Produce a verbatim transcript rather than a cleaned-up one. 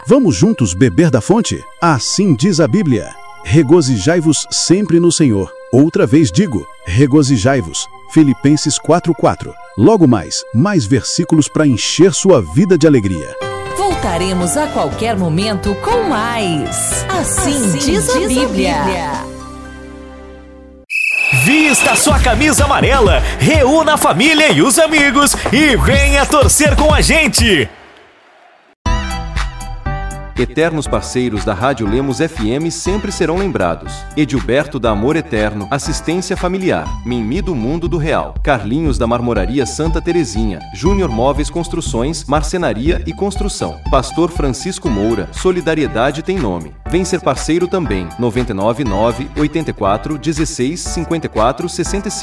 Vamos juntos beber da fonte? Assim diz a Bíblia. Regozijai-vos sempre no Senhor. Outra vez digo, regozijai-vos. Filipenses quatro, quatro. Logo mais, mais versículos para encher sua vida de alegria. Voltaremos a qualquer momento com mais. Assim, assim diz, a, diz Bíblia. a Bíblia. Vista a sua camisa amarela, reúna a família e os amigos e venha torcer com a gente! Eternos parceiros da Rádio Lemos F M sempre serão lembrados. Edilberto da Amor Eterno, Assistência Familiar, Mimi do Mundo do Real, Carlinhos da Marmoraria Santa Terezinha, Júnior Móveis Construções, Marcenaria e Construção, Pastor Francisco Moura, Solidariedade tem nome. Vem ser parceiro também, nove nove nove, oito quatro, um seis, cinco quatro, seis cinco.